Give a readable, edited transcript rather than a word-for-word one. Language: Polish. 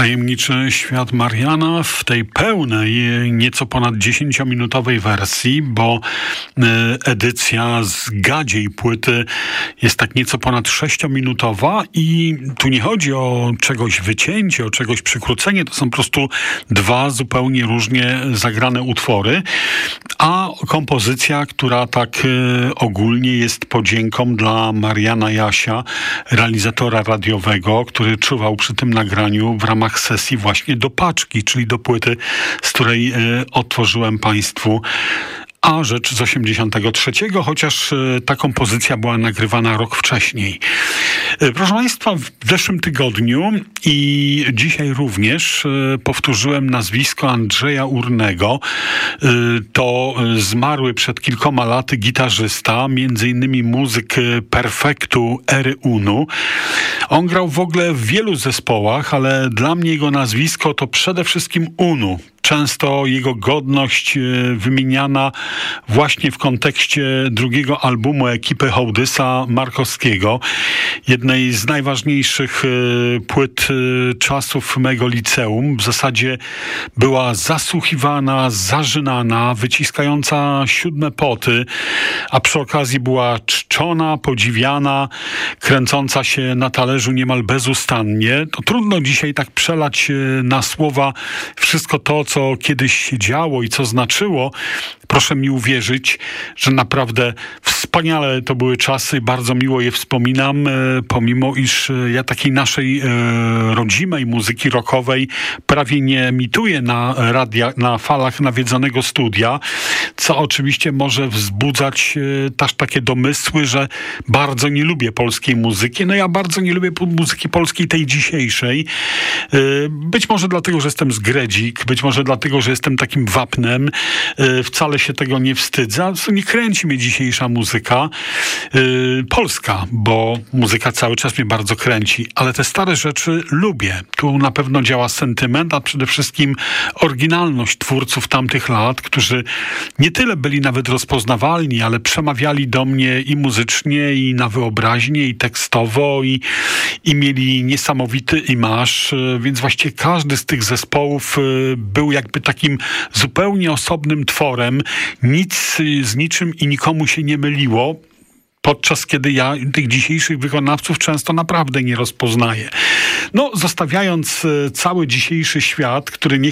Tajemniczy świat Mariana w tej pełnej, nieco ponad 10-minutowej wersji, bo edycja z gadziej płyty jest tak nieco ponad 6-minutowa i tu nie chodzi o czegoś wycięcie, o czegoś przykrócenie, to są po prostu dwa zupełnie różnie zagrane utwory, a kompozycja, która tak ogólnie jest podzięką dla Mariana Jasia, realizatora radiowego, który czuwał przy tym nagraniu w ramach sesji właśnie do paczki, czyli do płyty, z której otworzyłem Państwu, a rzecz z 83, chociaż ta kompozycja była nagrywana rok wcześniej. Proszę Państwa, w zeszłym tygodniu i dzisiaj również powtórzyłem nazwisko Andrzeja Urnego. To zmarły przed kilkoma laty gitarzysta, między innymi muzyk Perfektu Ery Unu. On grał w ogóle w wielu zespołach, ale dla mnie jego nazwisko to przede wszystkim Unu. Często jego godność wymieniana właśnie w kontekście drugiego albumu ekipy Hołdysa Markowskiego, jednej z najważniejszych płyt czasów mego liceum. W zasadzie była zasłuchiwana, zażynana, wyciskająca siódme poty, a przy okazji była czczona, podziwiana, kręcąca się na talerzu niemal bezustannie. To trudno dzisiaj tak przelać na słowa wszystko to, co kiedyś się działo i co znaczyło. Proszę mi uwierzyć, że naprawdę wspaniale to były czasy, bardzo miło je wspominam, pomimo iż ja takiej naszej rodzimej muzyki rockowej prawie nie emituję na falach nawiedzonego studia, co oczywiście może wzbudzać też takie domysły, że bardzo nie lubię polskiej muzyki. No ja bardzo nie lubię muzyki polskiej tej dzisiejszej. Być może dlatego, że jestem z Gredzik, być może dlatego, że jestem takim wapnem. Wcale się tego nie wstydzę. Nie kręci mnie dzisiejsza muzyka polska, bo muzyka cały czas mnie bardzo kręci, ale te stare rzeczy lubię. Tu na pewno działa sentyment, a przede wszystkim oryginalność twórców tamtych lat, którzy nie tyle byli nawet rozpoznawalni, ale przemawiali do mnie i muzycznie, i na wyobraźnię, i tekstowo, i mieli niesamowity imaż, więc właściwie każdy z tych zespołów był jakby takim zupełnie osobnym tworem. Nic z niczym i nikomu się nie myliło, podczas kiedy ja tych dzisiejszych wykonawców często naprawdę nie rozpoznaję. No, zostawiając cały dzisiejszy świat, który nie